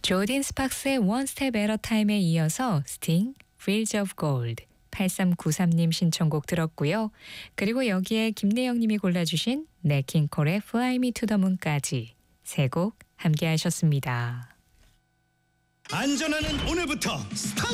조딘 스팍스의 One Step at a Time에 이어서 스팅, Fields of Gold 8393님 신청곡 들었고요. 그리고 여기에 김내영님이 골라주신 네킹콜의 Fly Me to the Moon까지 세 곡 함께 하셨습니다. 안전하는 오늘부터 스타트!